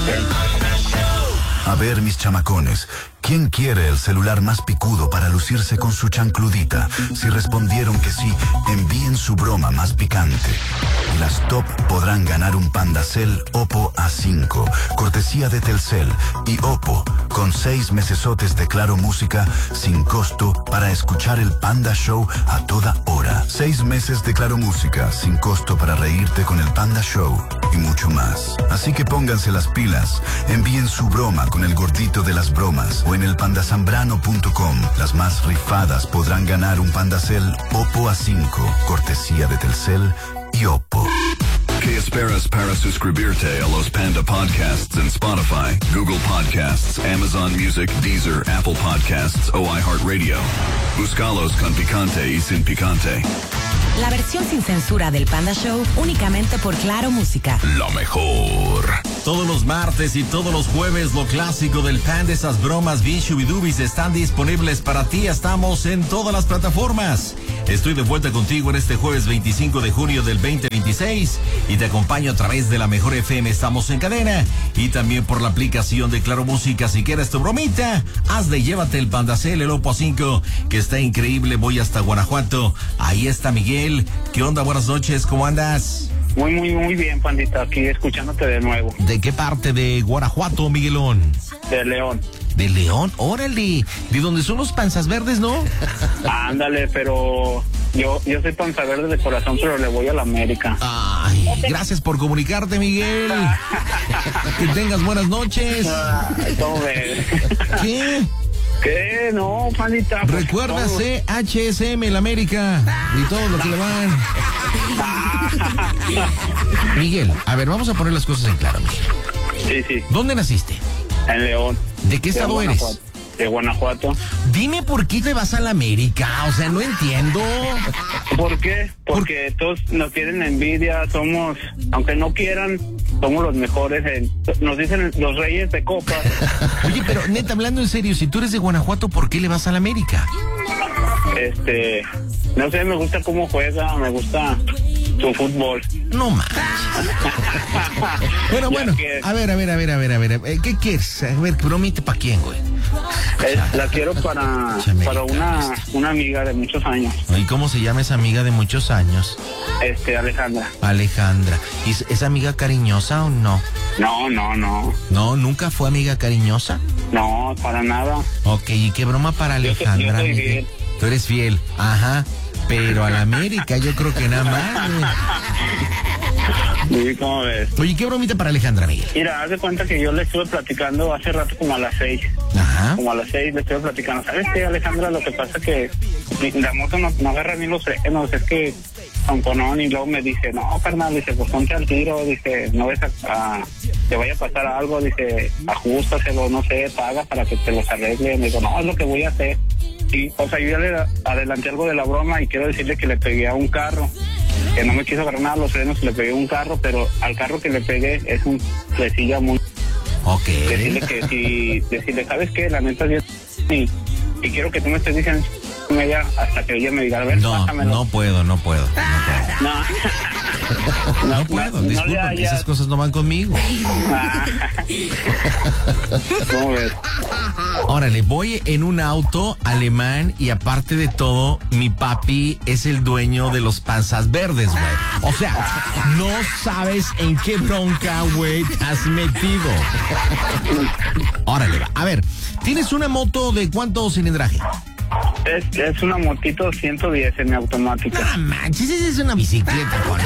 A ver, mis chamacones, ¿quién quiere el celular más picudo para lucirse con su chancludita? Si respondieron que sí, envíen su broma más picante. Las top podrán ganar un Pandacel Oppo A5, cortesía de Telcel y Oppo, con 6 mesesotes de Claro Música sin costo para escuchar el Panda Show a toda hora. 6 meses de Claro Música sin costo para reírte con el Panda Show y mucho más. Así que pónganse las pilas, envíen su broma con el gordito de las bromas o en el pandasambrano.com. Las más rifadas podrán ganar un Pandacel Oppo A5, cortesía de Telcel y Oppo. ¿Qué esperas para suscribirte a los Panda Podcasts en Spotify, Google Podcasts, Amazon Music, Deezer, Apple Podcasts o iHeartRadio? Búscalos con picante y sin picante. La versión sin censura del Panda Show únicamente por Claro Música. Lo mejor. Todos los martes y todos los jueves, lo clásico del Panda, esas bromas bien shubidubis están disponibles para ti. Estamos en todas las plataformas. Estoy de vuelta contigo en este jueves 25 de junio del 2026 y te acompaño a través de la Mejor FM. Estamos en cadena y también por la aplicación de Claro Música. Si quieres tu bromita, hazle, llévate el Pandacel, el Oppo A5, que está increíble. Voy hasta Guanajuato. Ahí está Miguel. ¿Qué onda? Buenas noches. ¿Cómo andas? Muy bien, Pandita. Aquí escuchándote de nuevo. ¿De qué parte de Guanajuato, Miguelón? De León. ¿De León? Órale. ¿De dónde son los panzas verdes, no? Ándale, pero yo soy panza verde de corazón, pero le voy a la América. Ay, gracias por comunicarte, Miguel. Que tengas buenas noches. Ay, ¿cómo ves? ¿Qué? ¿Qué? No, Pandita. Recuerda CHSM, el América y todo lo que le van. Miguel, a ver, vamos a poner las cosas en claro, Miguel. Sí. ¿Dónde naciste? En León. ¿De qué estado eres? De Guanajuato. Dime por qué te vas a la América, o sea, no entiendo. ¿Por qué? Porque todos nos tienen envidia, somos, aunque no quieran, somos los mejores, nos dicen los reyes de copas. Oye, pero neta, hablando en serio, si tú eres de Guanajuato, ¿por qué le vas a la América? No sé, me gusta cómo juega, me gusta su fútbol. No manches. Bueno, a ver, ¿qué quieres? A ver, bromite para quién, güey. La quiero para una amiga de muchos años. ¿Y cómo se llama esa amiga de muchos años? Alejandra. Alejandra. ¿Y es amiga cariñosa o no? No. ¿No? ¿Nunca fue amiga cariñosa? No, para nada. Ok, ¿y qué broma para Alejandra? Yo soy fiel. Tú eres fiel, ajá. Pero a la América yo creo que nada más. Sí, ¿cómo ves? Oye, ¿qué bromita para Alejandra, Miguel? Mira, haz de cuenta que yo le estuve platicando hace rato como a las 6. Ajá. Como a las 6 le estuve platicando. ¿Sabes qué, Alejandra? Lo que pasa es que la moto no agarra ni los frenos. Es que tamponón, y luego me dice, no, carnal, dice, pues ponte al tiro, dice, no ves te vaya a pasar algo, dice, ajustaselo, no sé, paga para que te los arregle. Me digo, no, es lo que voy a hacer. Y, o sea, yo ya le adelanté algo de la broma y quiero decirle que le pegué a un carro, que no me quiso agarrar nada los frenos, le pegué a un carro, pero al carro que le pegué es un flecilla muy... Ok. Decirle, ¿sabes qué? La neta, yo... Y quiero que tú me estés diciendo ella hasta que ella me diga, a ver, pásamelo. No puedo. No puedo, disculpa, porque esas cosas no van conmigo. ¿Cómo ves? Órale, voy en un auto alemán y aparte de todo, mi papi es el dueño de los panzas verdes, güey. O sea, no sabes en qué bronca, güey, te has metido. Órale, va. A ver, ¿tienes una moto de cuánto cilindraje? Es una motito 110 semiautomática. No manches, es una bicicleta, güey.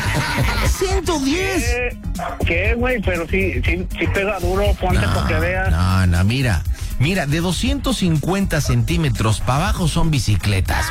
110. ¿Qué, güey? Pero sí pega duro, ponte para que veas. No, mira, de 250 centímetros para abajo son bicicletas,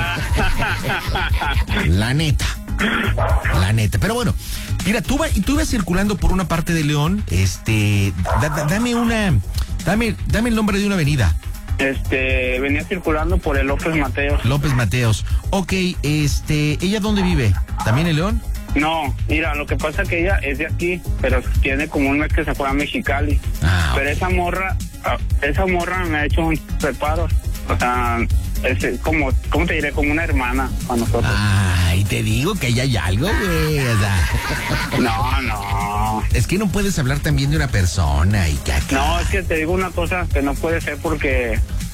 güey. La neta. Pero bueno, mira, tú ibas circulando por una parte de León, dame el nombre de una avenida. Venía circulando por el López Mateos. Ok, ¿ella dónde vive? ¿También en León? No, mira, lo que pasa es que ella es de aquí, pero tiene como un mes que se fue a Mexicali. Pero esa morra me ha hecho un reparo. O sea, como, ¿cómo te diré? Como una hermana para nosotros. Ay, te digo que ahí hay algo, güey. O sea, No. es que no puedes hablar también de una persona y que acá. No, es que te digo una cosa que no puede ser porque,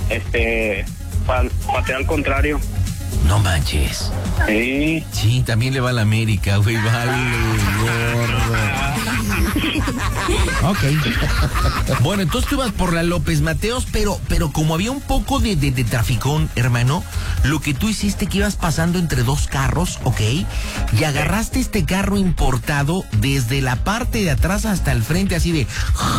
patea al contrario. No manches. Sí. Sí, también le va a la América, güey. Vale, gordo. Ok. Bueno, entonces tú ibas por la López Mateos, pero como había un poco de traficón, hermano, lo que tú hiciste que ibas pasando entre dos carros, ¿ok? Y agarraste este carro importado desde la parte de atrás hasta el frente, así de...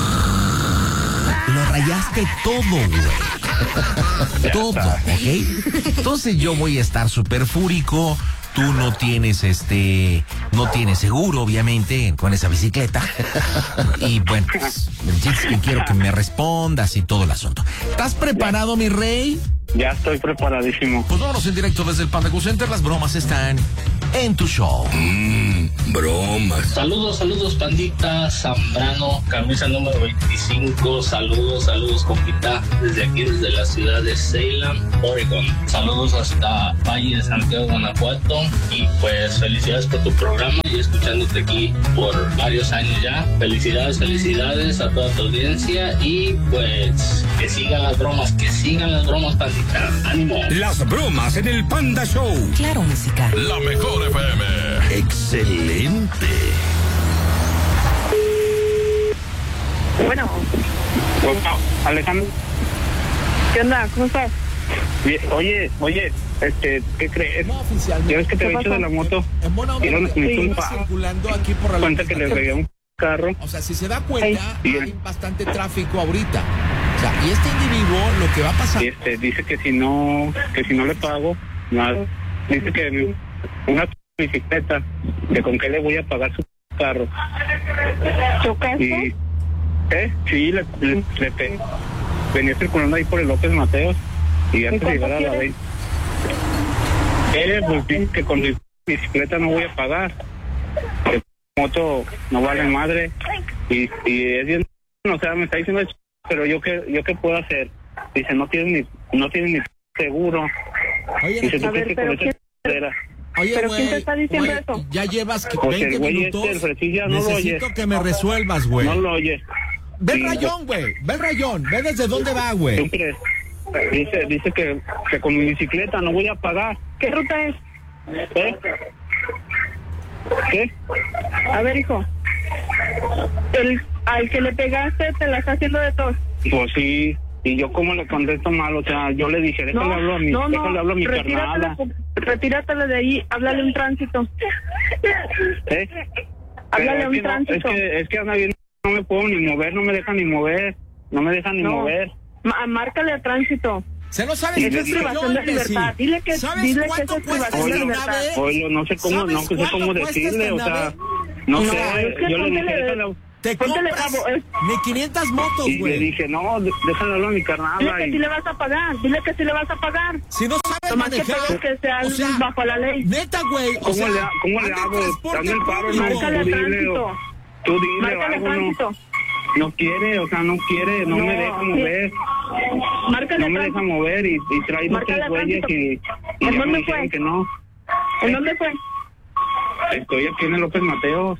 Lo rayaste todo, güey. Todo, ¿ok? Entonces yo voy a estar súper fúrico. Tú no tienes no tienes seguro, obviamente, con esa bicicleta. Y bueno, pues, es que quiero que me respondas y todo el asunto. ¿Estás preparado, mi rey? Ya estoy preparadísimo. Pues vámonos en directo desde el Panda Cool Center. Las bromas están en tu show. Bromas. Saludos, pandita. Zambrano, camisa número 25. Saludos, compita. Desde aquí, desde la ciudad de Salem, Oregon. Saludos hasta Valle de Santiago, Guanajuato. Y pues felicidades por tu programa y escuchándote aquí por varios años ya. Felicidades a toda tu audiencia. Y pues que sigan las bromas, pandita. ¡Ánimo! Las bromas en el Panda Show. Claro, música. La mejor FM. Excelente. Bueno, Alejandro. ¿qué onda? ¿Cómo estás? Bien, oye, ¿qué crees? No, oficial. ¿Ya ves que te había hecho de la moto? En buena onda, Y no iba necesito circulando aquí por la cuenta López que le Mateos. regué un carro. O sea, si se da cuenta, Sí. hay bastante tráfico ahorita. O sea, y este individuo lo que va a pasar... Y dice que si no le pago, nada. Dice que una bicicleta, que con qué le voy a pagar su carro. ¿Chocaste? Y, sí, le pegué. Venía circulando ahí por el López Mateos y antes de llegar a la 20. Pues dice que con mi bicicleta no voy a pagar. Que moto no vale madre. Y es bien, o sea, me está diciendo eso, pero yo qué puedo hacer. Dice, no tiene ni seguro. Oye, Dice, ¿tú a ver, crees que pero con esa carrera? Oye, ¿Pero güey, quién te está diciendo güey, eso? ya llevas Pues 20 el güey minutos. el fresilla no lo Necesito oye. que me resuelvas, güey. No lo oye. Ve el Sí, rayón, güey. Ve el rayón. Ve desde dónde va, ¿Tú güey. crees? Dice que con mi bicicleta no voy a pagar. ¿Qué ruta es? ¿Eh? ¿Qué? A ver, hijo. Al que le pegaste te la está haciendo de todo. Pues sí. Y yo como le contesto mal, o sea, yo le dije, déjale hablo a mi carnala. Retírate de ahí, háblale un tránsito. ¿Eh? Háblale Pero un es que tránsito. es que anda bien, no me puedo ni mover, no me dejan ni mover. No me dejan ni mover. Márcale a tránsito. Se lo sabes Es que es privación de libertad. Dile que ¿Sabes cuánto eso es cuesta privación de esta libertad. nave? Oye, no sé cómo cuesta decirle, esta o sea, nave? no No, sé, es que yo le dije, póntele- déjale, Te Póntele compras cabo, ni 500 motos, y le güey. dije, no, déjale hablar a mi Dile carnala. que sí le vas a pagar. Dile que sí le vas a pagar. Si no sabes Nomás que manejar, tengas que sea o sea, bajo la ley. neta, güey, o sea, ¿Cómo le anda hago? transporte Dame el paro, público. no, Márcale a tú dile, tránsito. tú dile Márcale a algo, tránsito. no quiere, o sea, no quiere, no me deja mover. Márcale No a me deja tránsito. mover y trae dos Márcale tres a güeyes tránsito. y ¿En ya dónde me dijeron fue? que no. ¿En dónde fue? Estoy aquí en el López Mateos.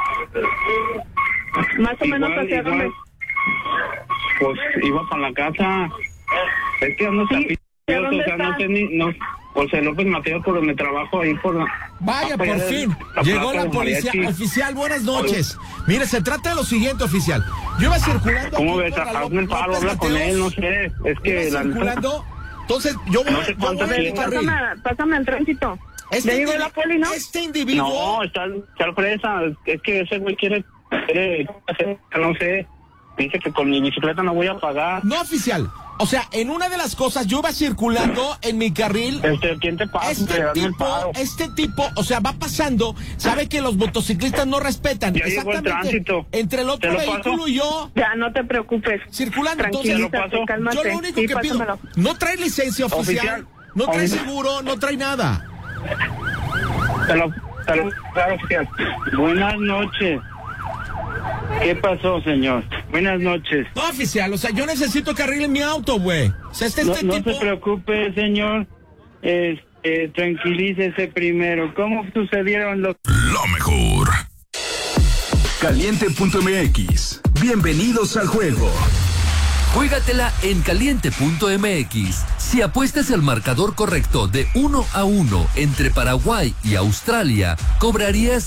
Más o menos hacia dónde. Pues iba para la casa. Es que ando Sí, ¿de dónde o sea, no está? sé no, pues el López Mateos por donde trabajo ahí por la... Vaya, para por allá de fin. la Llegó plaza la de policía. mariachi. Oficial, buenas noches. Mire, se trata de lo siguiente, oficial. Yo iba circulando. ¿Cómo aquí ves? por la Hazme el paro, López habla con Mateos. él, no sé. Es que Iba la neta... circulando. Entonces, yo voy, No sé cuántas en mi tiendas. carril. Pásame al tránsito. ¿Ya llegó la poli, no? Este individuo. No, está fresa. Es que ese güey quiere hacer, no sé. Dice que con mi bicicleta no voy a pagar. No, oficial. O sea, en una de las cosas, yo iba circulando en mi carril. ¿Quién te pasa? Este tipo, o sea, va pasando, sabe que los motociclistas no respetan. Ya llegó el tránsito. Entre el otro ¿Te lo vehículo paso? y yo, Ya, no te preocupes. circulando. Tranquilízate, Entonces, cálmate. yo lo único Sí, que pido, pásamelo. no trae licencia oficial, no trae Oficial. seguro, no trae nada. Claro, oficial. Buenas noches. ¿Qué pasó, señor? Buenas noches. No, oficial, o sea, yo necesito que arreglen mi auto, güey. O sea, no tipo... se preocupe, señor. Tranquilícese primero. ¿Cómo sucedieron los...? Lo mejor. Caliente.mx. Bienvenidos al juego. Juégatela en caliente.mx. Si apuestas el marcador correcto de 1-1 entre Paraguay y Australia, cobrarías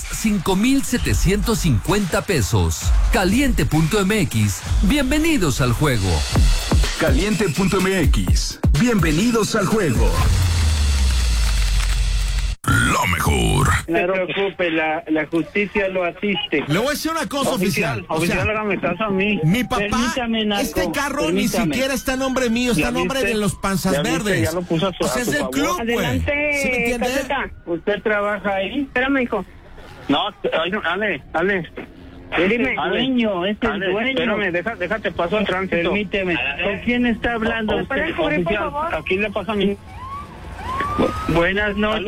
5,750 pesos. Caliente.mx. Bienvenidos al juego. Caliente.mx. Bienvenidos al juego. Lo mejor. No se preocupe, la justicia lo asiste. Le voy a decir una cosa, oficial. Oficial, hágame caso a mí. Mi papá, Permítame, este carro ni siquiera está a nombre mío, está a nombre de los Panzas Verdes. Ya lo puso a su, o sea, es su el favor. club, güey. Adelante, ¿Sí me entiendes? Caseta. ¿Usted trabaja ahí? Espérame, hijo. No, Ale. Dime, dueño, es el Ale, dueño. espérame, déjate paso al tránsito. Permíteme. ¿Con quién está hablando ¿Me puede usted? cubrir, por Oficial, favor? aquí le pasa a mí. Buenas noches,